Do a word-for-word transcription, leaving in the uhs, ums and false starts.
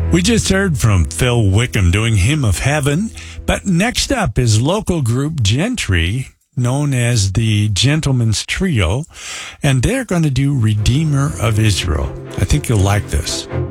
We just heard from Phil Wickham doing Hymn of Heaven, but next up is local group Gentry, known as the Gentleman's Trio, and they're going to do Redeemer of Israel. I think you'll like this.